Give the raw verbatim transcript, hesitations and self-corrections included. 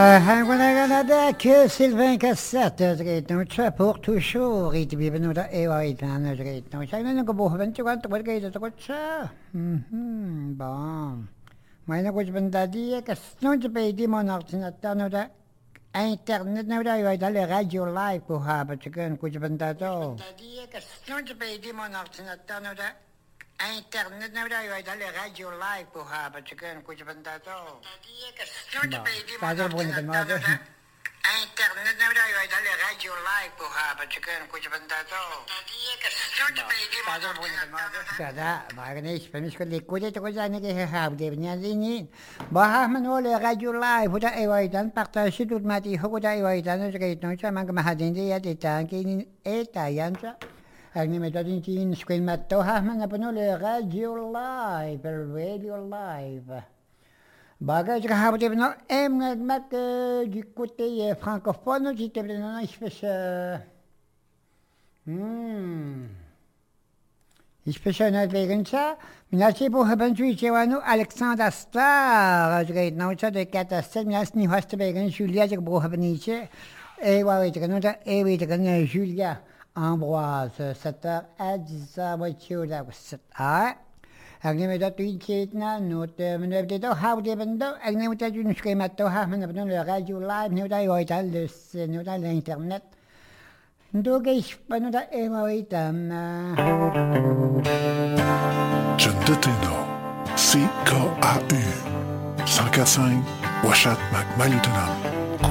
Hangunaganada que Sylvain Cassette no cha pour toujours it be no da e wa it na great no cha no ko bo ben cha ko ke to ko cha mhm bon mai na ko banda di que non je pe di mon ordinateur no da internet no da yo da le radio live ko ha ba cha ko banda to di que non je pe di mon ordinateur no da internet nou daar je dan de radio live programma te kunnen kuje banda to die ke stond bij die man internet nou daar je dan de radio live programma te kunnen kuje banda to die ke stond bij die man kada maar nee ben ik geluk kuje te kuje ne ke ha de nya ni ba ha man ole radio live da e wa dan partage tout ma di ho da e wa dan je ke no cha man ma ha din ya de tan ke ni e ta yan cha Agni metodin tin squil matto ha man apno le radio live per radio live bagage ka habte no em mat du côté francophone qui te non ich fais hm ich fais na wegen ça minachi bo haben tu chewanu Alexander Star je no cha de katastel minas ni hast wegen Julia je bo haben ni che e wa we no da e we de Julia Ambroise, sept heures à dix heures, voiture là, sept heures. Agni me dat tu chit na not me de do how de bendo agni me dat un schema to ha me no le radio live no da yo tal le no da l'internet. Do ge ich no da e ma itam. Chandeteno, C K A U, cent quatre cinq, Washat Mac Malutanam.